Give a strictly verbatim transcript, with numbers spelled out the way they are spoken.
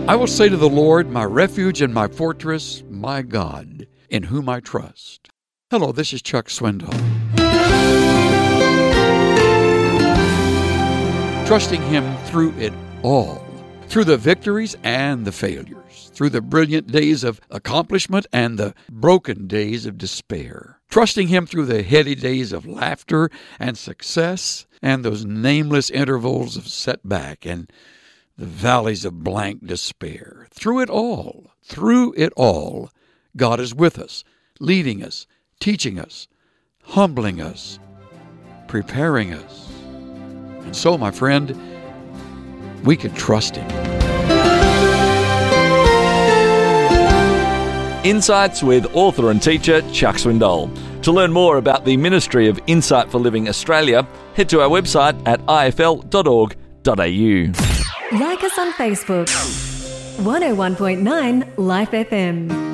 I will say to the Lord, my refuge and my fortress, my God, in whom I trust. Hello, this is Chuck Swindoll. Trusting Him through it all, through the victories and the failures, through the brilliant days of accomplishment and the broken days of despair. Trusting Him through the heady days of laughter and success and those nameless intervals of setback and the valleys of blank despair. Through it all, through it all, God is with us, leading us, teaching us, humbling us, preparing us. And so, my friend, we can trust Him. Insights with author and teacher Chuck Swindoll. To learn more about the Ministry of Insight for Living Australia, head to our website at I F L dot org dot A U. Like us on Facebook. one oh one point nine Life F M.